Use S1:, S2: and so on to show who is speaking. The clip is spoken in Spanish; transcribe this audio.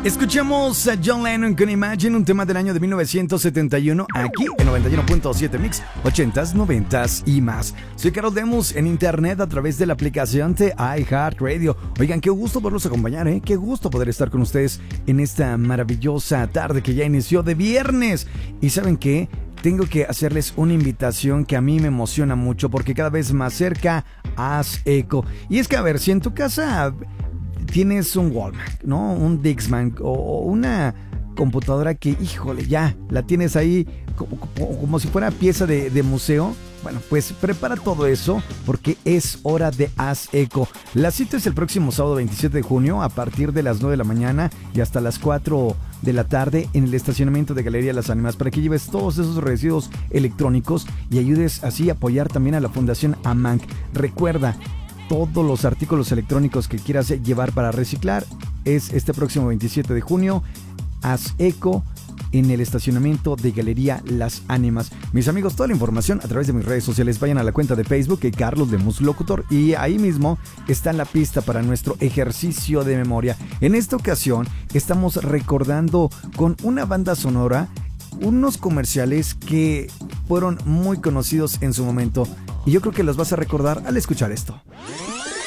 S1: Escuchamos a John Lennon con Imagine, un tema del año de 1971, aquí en 91.7 Mix, 80s, 90s y más. Soy Carlos Demus en internet a través de la aplicación de iHeartRadio. Oigan, qué gusto poderlos acompañar, qué gusto poder estar con ustedes en esta maravillosa tarde que ya inició de viernes. ¿Y saben qué? Tengo que hacerles una invitación que a mí me emociona mucho porque cada vez más cerca haz eco. Y es que, a ver, si en tu casa tienes un Walkman, ¿no? Un Dixman o una computadora que, híjole, ya la tienes ahí como si fuera pieza de museo. Bueno, pues prepara todo eso porque es hora de Haz Eco. La cita es el próximo sábado 27 de junio a partir de las 9 de la mañana y hasta las 4 de la tarde en el estacionamiento de Galería Las Ánimas para que lleves todos esos residuos electrónicos y ayudes así a apoyar también a la Fundación AMANC. Recuerda, todos los artículos electrónicos que quieras llevar para reciclar es este próximo 27 de junio. Haz Eco en el estacionamiento de Galería Las Ánimas. Mis amigos, toda la información a través de mis redes sociales. Vayan a la cuenta de Facebook de Carlos Demus Locutor y ahí mismo está la pista para nuestro ejercicio de memoria. En esta ocasión estamos recordando con una banda sonora unos comerciales que fueron muy conocidos en su momento y yo creo que los vas a recordar al escuchar esto.